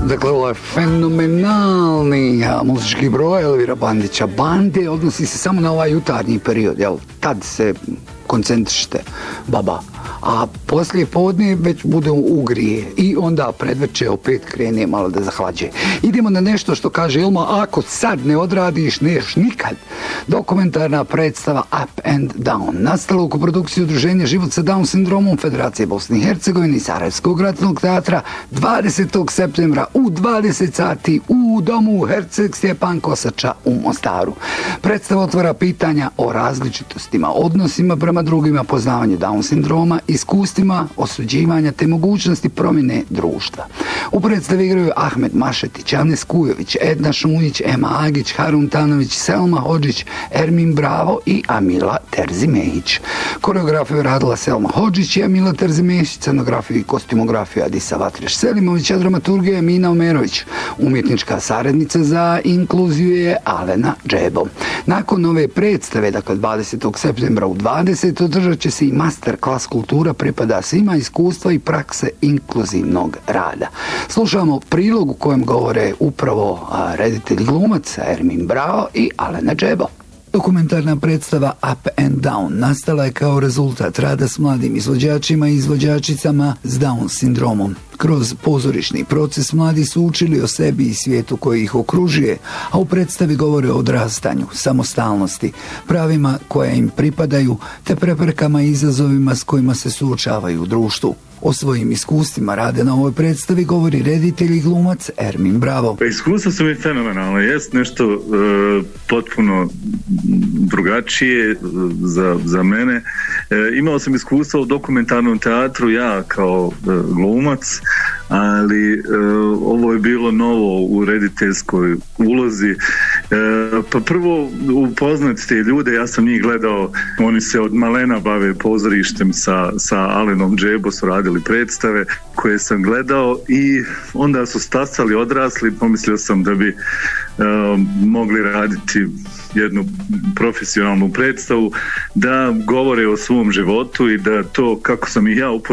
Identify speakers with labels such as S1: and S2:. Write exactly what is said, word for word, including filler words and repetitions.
S1: Dakle, ovo je fenomenalni a, muzički broj Elvira Bandića. Bande odnosi se samo na ovaj jutarnji period, jel? Tad se koncentrište, baba. A poslije podne već bude ugrije i onda predveče opet krene malo da zahlađe. Idemo na nešto što kaže Ilma, ako sad ne odradiš, neš nikad. Dokumentarna predstava Up and Down, nastala u koprodukciji udruženja Život sa Down sindromom Federacije Bosne i Hercegovine i Sarajevskog ratnog teatra dvadesetog septembra u dvadeset sati u domu Herceg Stjepan Kosača u Mostaru. Predstava otvara pitanja o različitostima, odnosima prema drugima, poznavanju Down sindroma, iskustvima osuđivanja te mogućnosti promjene društva. U predstavi igraju Ahmed Mašetić, Anes Kujović, Edna Šunjić, Ema Agić, Harun Tanović, Selma Hodžić, Ermin Bravo i Amila Terzimehić. Koreografiju radila Selma Hodžić i Amila Terzimehić, scenografiju i kostimografiju Adisa Vatreš Selimović, a dramaturgija je Mina Omerović. Umjetnička saradnica za inkluziju je Alena Džebo. Nakon ove predstave, dakle dvadesetog septembra u dvadeset, održat će se i master klas kultura pripada svima iskustva i prakse inkluzivnog rada. Slušamo prilog u kojem govore upravo reditelj glumac Ermin Bravo i Alena Džebo. Dokumentarna predstava Up and Down nastala je kao rezultat rada s mladim izvođačima i izvođačicama s Down sindromom. Kroz pozorišni proces mladi su učili o sebi i svijetu koji ih okružuje, a u predstavi govore o odrastanju, samostalnosti, pravima koja im pripadaju, te preprekama i izazovima s kojima se suočavaju u društvu. O svojim iskustvima rade na ovoj predstavi govori reditelj i glumac Ermin Bravo.
S2: Iskustva su mi fenomenalne, jest nešto e, potpuno drugačije za, za mene. E, imao sam iskustva u dokumentarnom teatru, ja kao e, glumac, ali e, ovo je bilo novo u rediteljskoj ulozi. E, pa prvo upoznati te ljude, ja sam njih gledao, oni se od malena bave pozorištem sa, sa Alenom Džebo, su radili predstave koje sam gledao i onda su stasali, odrasli, pomislio sam da bi e, mogli raditi jednu profesionalnu predstavu, da govore o svom životu i da to kako sam i ja upoznao